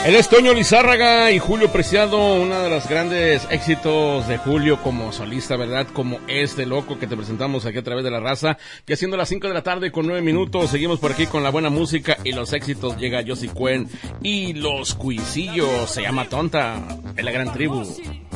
Él es Toño Lizárraga y Julio Preciado, uno de los grandes éxitos de Julio como solista, ¿verdad? Como Este Loco, que te presentamos aquí a través de La Raza, que siendo las 5 de la tarde con 9 minutos, seguimos por aquí con la buena música y los éxitos. Llega Josie Cuen y Los Cuisillos, se llama Tonta, en la gran tribu.